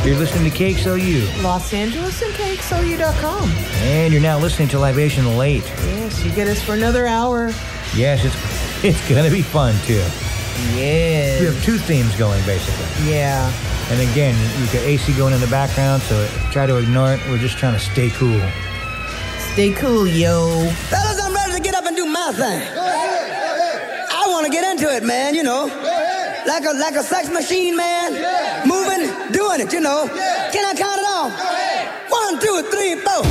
You're listening to KXLU. Los Angeles and KXLU.com. And you're now listening to Libation Late. Yes, you get us for another hour. Yes, it's going to be fun, too. Yes. We have two themes going, basically. Yeah. And again, you've got AC going in the background, so try to ignore it. We're just trying to stay cool. Stay cool, yo. Fellas, I'm ready to get up and do my thing. Go ahead. I want to get into it, man, you know. Go ahead. Like a sex machine, man. Yeah. Moving, doing it, you know. Yeah. Can I count it off? Go ahead. 1, 2, 3, 4.